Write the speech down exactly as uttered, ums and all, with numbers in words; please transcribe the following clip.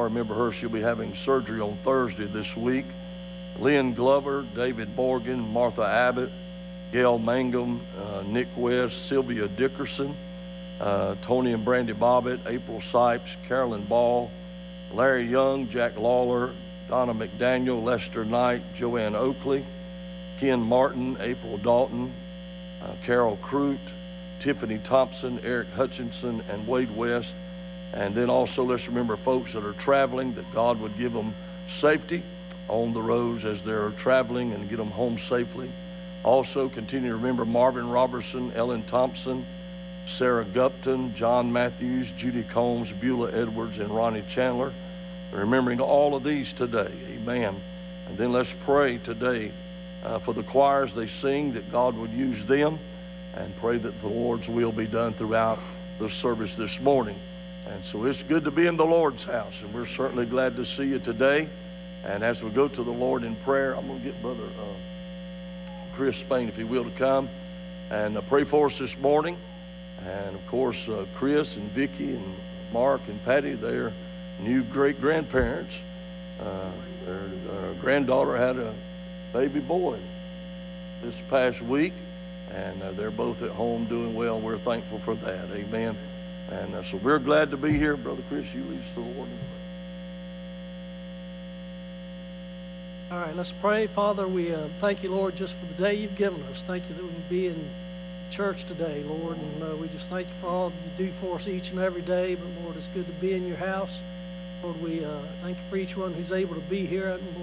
remember her. She'll be having surgery on Thursday this week. Lynn Glover, David Morgan, Martha Abbott, Gail Mangum, uh, Nick West, Sylvia Dickerson, uh, Tony and Brandy Bobbitt, April Sipes, Carolyn Ball, Larry Young, Jack Lawler, Donna McDaniel, Lester Knight, Joanne Oakley, Ken Martin, April Dalton, uh, Carol Crute, Tiffany Thompson, Eric Hutchinson, and Wade West. And then also let's remember folks that are traveling, that God would give them safety on the roads as they're traveling and get them home safely. Also continue to remember Marvin Robertson, Ellen Thompson, Sarah Gupton, John Matthews, Judy Combs, Beulah Edwards, and Ronnie Chandler. Remembering all of these today, amen. And then let's pray today uh, for the choirs they sing, that God would use them, and pray that the Lord's will be done throughout the service this morning. And so it's good to be in the Lord's house, and we're certainly glad to see you today. And as we go to the Lord in prayer, I'm going to get Brother uh, Chris Spain, if he will, to come and uh, pray for us this morning. And of course, uh, Chris and Vicki and Mark and Patty, they're new great-grandparents. Uh, their uh, granddaughter had a baby boy this past week, and uh, they're both at home doing well, and we're thankful for that, amen. And uh, so we're glad to be here. Brother Chris, you lead us to the Lord in prayer. All right, let's pray. Father, we uh, thank you, Lord, just for the day you've given us. Thank you that we can be in church today, Lord, and uh, we just thank you for all you do for us each and every day. But Lord, it's good to be in your house. Lord, we uh, thank you for each one who's able to be here. And